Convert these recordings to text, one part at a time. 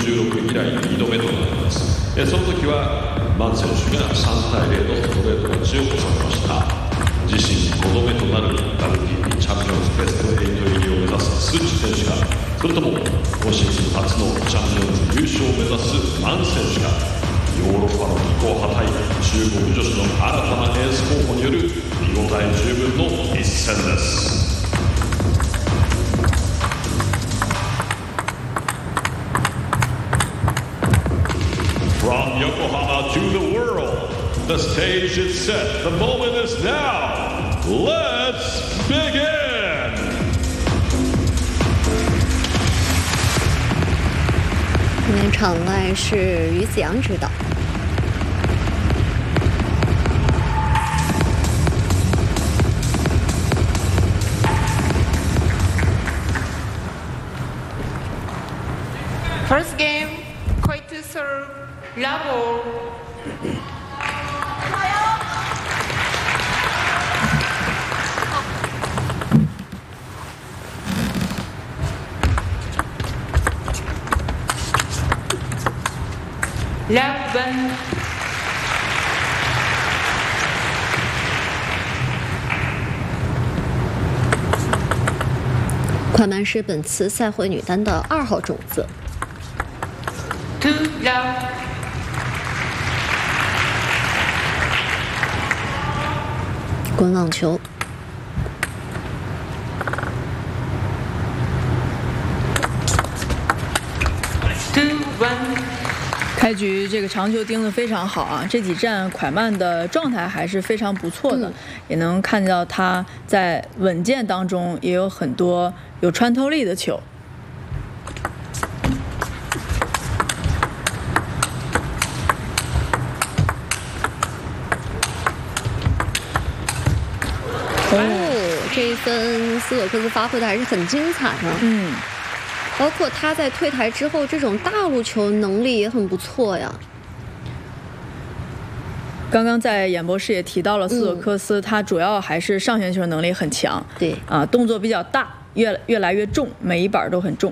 以来2度目となります。その時はマン選手が3対0のストレート勝ちを収めました。自身5度目となる WTP チャンピオンズベスト8入りを目指すスッチ選手か、それとも今シーズン初のチャンピオンズ優勝を目指すマン選手か、ヨーロッパの技巧派対中国女子の新たなエース候補による見応え十分の一戦です。From Yokohama to the world, the stage is set, the moment is now. Let's begin! 今天场外是于子阳指导。 First game, quite to serve, level. 11. 快慢是本次赛会女单的2号种子。 2 love. 滚网球。 开局这个长球盯得非常好啊，这几站蒯曼的状态还是非常不错的，也能看到他在稳健当中也有很多有穿透力的球。 这一分斯朵克斯发挥的还是很精彩的。包括他在退台之后，这种大路球能力也很不错呀。 刚刚在演播室也提到了斯朵克斯，他主要还是上旋球能力很强， 对啊，动作比较大，越来越重，每一板都很重。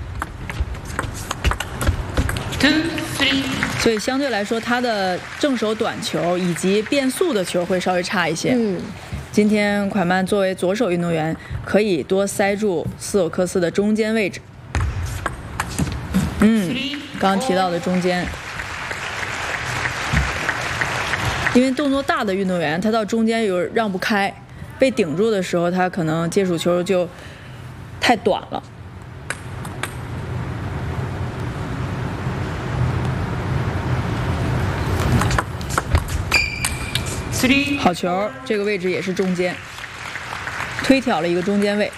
所以相对来说，他的正手短球以及变速的球会稍微差一些。今天蒯曼作为左手运动员，可以多塞住斯朵克斯的中间位置。刚刚提到的中间，因为动作大的运动员，他到中间有让不开，被顶住的时候，他可能接触球就太短了。好球，这个位置也是中间，推挑了一个中间位。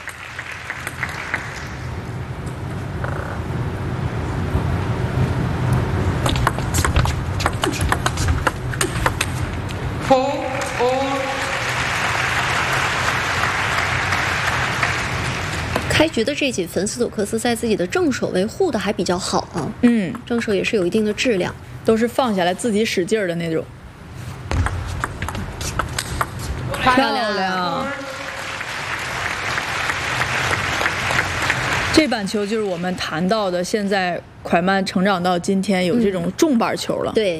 开局的这几分，斯朵克斯在自己的正手维护的还比较好啊。正手也是有一定的质量， 都是放下来自己使劲儿的那种。漂亮！这板球就是我们谈到的，现在蒯曼成长到今天有这种重板球了。 对，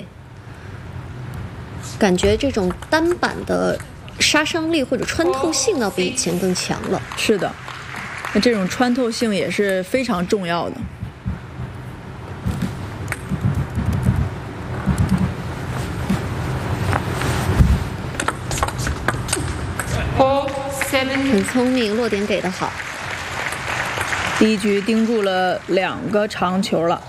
感觉这种单板的杀伤力或者穿透性要比以前更强了。 是的，那这种穿透性也是非常重要的。 很聪明，落点给得好。 第一局盯住了2个长球了，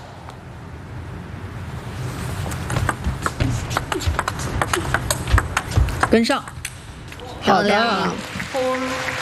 跟上， 漂亮。